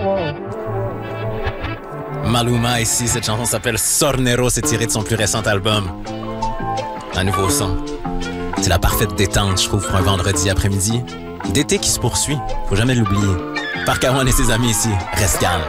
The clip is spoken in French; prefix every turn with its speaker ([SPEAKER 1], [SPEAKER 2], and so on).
[SPEAKER 1] Maluma ici, cette chanson s'appelle Sornero, c'est tiré de son plus récent album. Un nouveau son. C'est la parfaite détente, je trouve, pour un vendredi après-midi. D'été qui se poursuit, faut jamais l'oublier. Park Awan et ses amis ici, reste calme.